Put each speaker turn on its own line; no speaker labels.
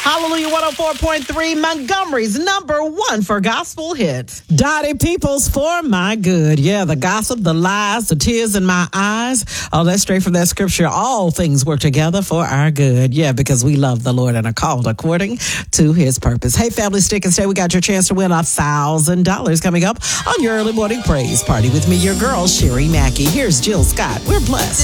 Hallelujah 104.3, Montgomery's #1 for gospel hits. Dottie Peoples for my good. Yeah, the gossip, the lies, the tears in my eyes. Oh, that's straight from that scripture. All things work together for our good. Yeah, because we love the Lord and are called according to his purpose. Hey, family, stick and stay. We got your chance to win $1,000 coming up on your early morning praise party with me, your girl, Sherry Mackey. Here's Jill Scott. We're blessed.